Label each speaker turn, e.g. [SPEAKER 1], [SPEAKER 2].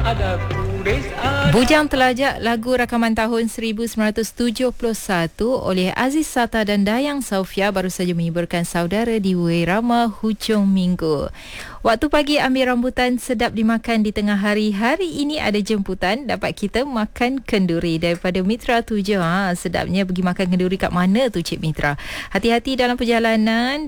[SPEAKER 1] Bujang Telajak, lagu rakaman tahun 1971 oleh Aziz Sata dan Dayang Saufia baru saja menghiburkan saudara di Wirama hujung minggu. Waktu pagi ambil rambutan sedap dimakan di tengah hari. Hari ini ada jemputan, dapat kita makan kenduri daripada Mitra 7. Sedapnya pergi makan kenduri kat mana tu Cik Mitra? Hati-hati dalam perjalanan.